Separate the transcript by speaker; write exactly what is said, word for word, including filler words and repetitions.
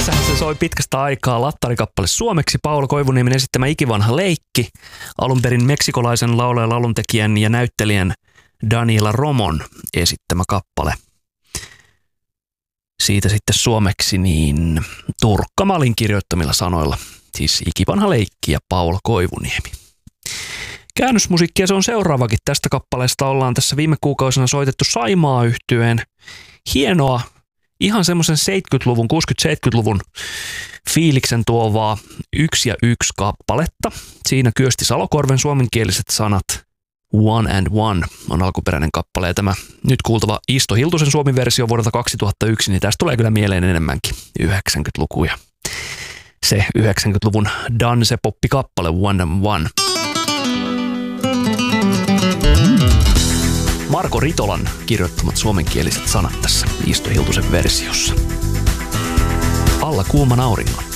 Speaker 1: Tässähän se soi pitkästä aikaa lattarikappale suomeksi. Paula Koivuniemen esittämä Ikivanha leikki. Alun perin meksikolaisen laulajan, lauluntekijän ja näyttelijän Daniela Romon esittämä kappale. Siitä sitten suomeksi niin Turkka Malin kirjoittamilla sanoilla. Siis Ikivanha leikki ja Paula Koivuniemi. Käännösmusiikkia se on seuraavakin. Tästä kappaleesta ollaan tässä viime kuukausina soitettu Saimaa-yhtyeen hienoa, ihan semmoisen seitsemänkymmentäluvun, kuusikymmentä-seitsemänkymmentäluvun fiiliksen tuovaa yksi ja yksi kappaletta. Siinä Kyösti Salokorven suomenkieliset sanat One and One on alkuperäinen kappale. Ja tämä nyt kuultava Isto Hiltusen suomi-versio vuodelta kaksituhattayksi, niin tästä tulee kyllä mieleen enemmänkin yhdeksänkymmentäluku ja se yhdeksänkymmentäluvun dance-poppi-kappale One and One. Marko Ritolan kirjoittamat suomenkieliset sanat tässä Isto Hiltusen versiossa. Alla kuuman auringon.